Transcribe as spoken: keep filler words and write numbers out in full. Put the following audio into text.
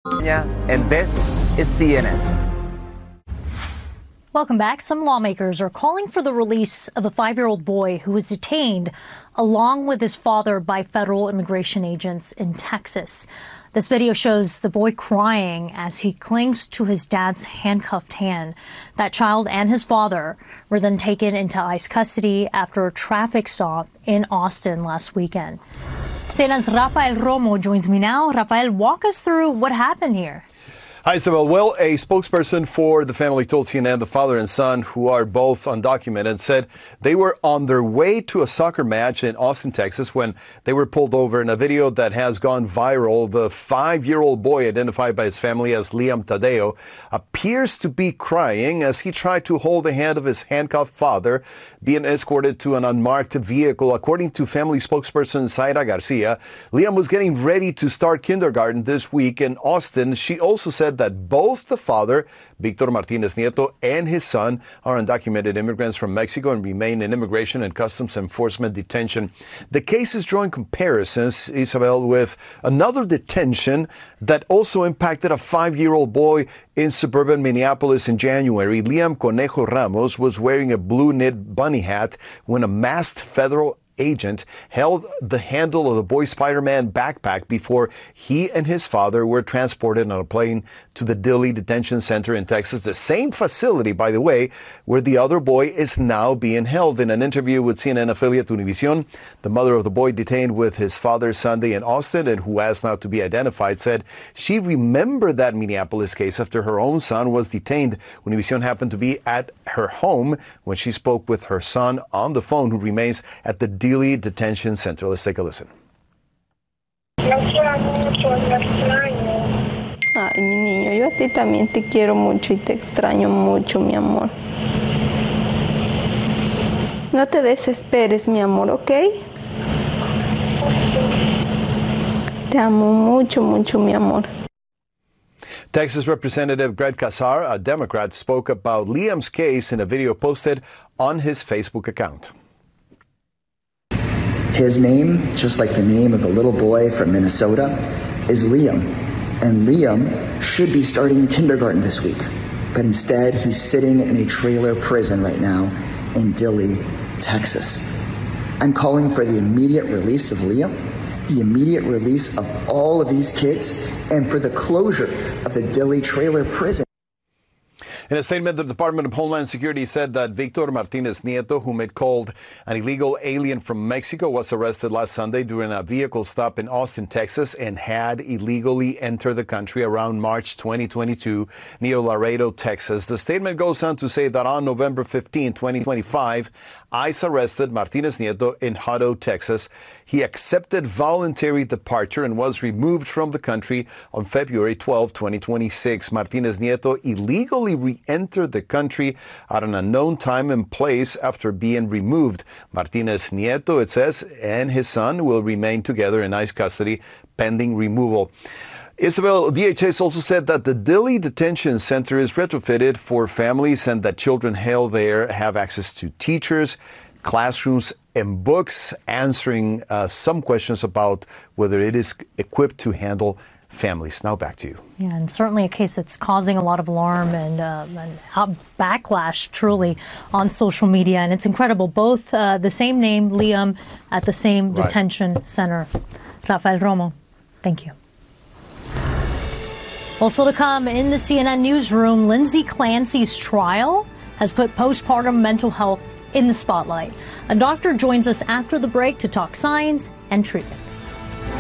And this is C N N. Welcome back. Some lawmakers are calling for the release of a five-year-old boy who was detained along with his father by federal immigration agents in Texas. This video shows the boy crying as he clings to his dad's handcuffed hand. That child and his father were then taken into ICE custody after a traffic stop in Austin last weekend. C N N's Rafael Romo joins me now. Rafael, walk us through what happened here. Hi, Isabel. Well, a spokesperson for the family told C N N the father and son, who are both undocumented, said they were on their way to a soccer match in Austin, Texas, when they were pulled over. In a video that has gone viral, the five-year-old boy, identified by his family as Liam Tadeo, appears to be crying as he tried to hold the hand of his handcuffed father, being escorted to an unmarked vehicle. According to family spokesperson Zaira Garcia, Liam was getting ready to start kindergarten this week in Austin. She also said that both the father, Victor Martinez Nieto, and his son are undocumented immigrants from Mexico and remain in Immigration and Customs Enforcement detention. The case is drawing comparisons, Isabel, with another detention that also impacted a five-year-old boy in suburban Minneapolis in January. Liam Conejo Ramos was wearing a blue knit bunny hat when a masked federal agent held the handle of the boy's Spider-Man backpack before he and his father were transported on a plane to the Dilley Detention Center in Texas, the same facility, by the way, where the other boy is now being held. In an interview with C N N affiliate Univision, the mother of the boy detained with his father Sunday in Austin and who asked not to be identified said she remembered that Minneapolis case after her own son was detained. Univision happened to be at her home when she spoke with her son on the phone, who remains at the Dilley Detention Center. Let's take a listen. Ay, mi niño, yo a ti también te quiero mucho y te extraño mucho, mi amor. No te desesperes, mi amor, ¿ok? Te amo mucho, mucho, mi amor. Texas Representative Greg Casar, a Democrat, spoke about Liam's case in a video posted on his Facebook account. His name, just like the name of the little boy from Minnesota, is Liam. And Liam should be starting kindergarten this week. But instead, he's sitting in a trailer prison right now in Dilley, Texas. I'm calling for the immediate release of Liam, the immediate release of all of these kids, and for the closure of the Dilley trailer prison. In a statement, the Department of Homeland Security said that Victor Martinez Nieto, whom it called an illegal alien from Mexico, was arrested last Sunday during a vehicle stop in Austin, Texas, and had illegally entered the country around March twenty twenty-two near Laredo, Texas. The statement goes on to say that on November fifteenth, twenty twenty-five, ICE arrested Martinez Nieto in Hutto, Texas. He accepted voluntary departure and was removed from the country on February twelfth, twenty twenty-six. Martinez Nieto illegally re-entered the country at an unknown time and place after being removed. Martinez Nieto, it says, and his son will remain together in ICE custody pending removal. Isabel, D H S also said that the Dilley Detention Center is retrofitted for families and that children held there have access to teachers, classrooms, and books, answering uh, some questions about whether it is equipped to handle families. Now back to you. Yeah, and certainly a case that's causing a lot of alarm and, uh, and backlash, truly, on social media. And it's incredible. Both uh, the same name, Liam, at the same Right. detention center. Rafael Romo, thank you. Also to come in the C N N newsroom, Lindsay Clancy's trial has put postpartum mental health in the spotlight. A doctor joins us after the break to talk science and treatment.